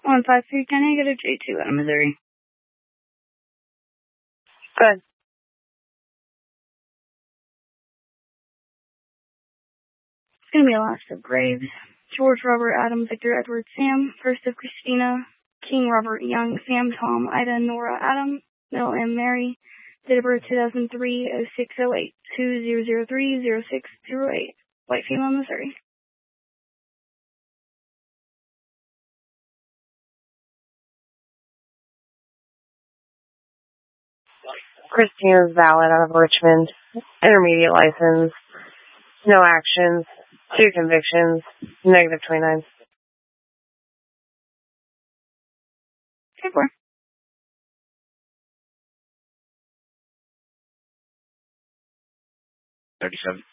153, can I get a J2 out of Missouri? Good. It's going to be a last of Graves. George Robert Adam Victor Edward Sam. First of Christina. King Robert Young Sam Tom Ida Nora Adam. Middle M Mary. Date of birth 2003 0608 2003 0608. White female, Missouri. Christina's valid out of Richmond. Intermediate license. No actions. 2 convictions. Negative 29. 10-4. $37.